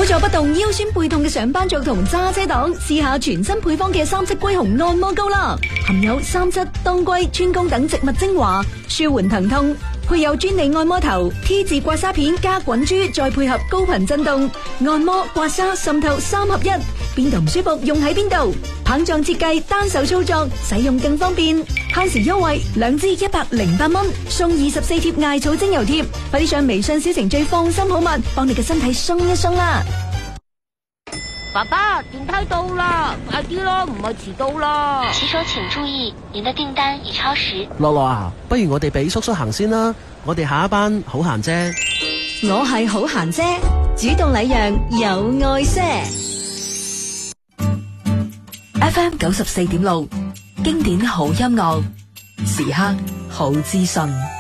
坐不動腰酸背痛嘅上班族同揸車黨，試下全新配方嘅三七龜熊按摩膏啦，含有三七、當歸、川芎等植物精華，舒緩疼痛。配有專利按摩頭、T 字刮痧片加滾珠，再配合高頻震動按摩、刮痧、滲透三合一，邊度唔舒服用喺邊度。棒狀設計，單手操作，使用更方便。限時優惠，2支108蚊，送24貼艾草精油貼。快啲上微信小程序放心好物，幫你嘅身體鬆一鬆啦。 爸爸，電梯到啦，快啲啦，唔係遲到啦。 騎手請注意，您的訂單已超時。 樂樂啊，不如我哋俾叔叔行先啦，我哋下一班好行啫。 我係好行啫，主動禮讓有愛些。FM 94.6，經典好音樂，時刻好資訊。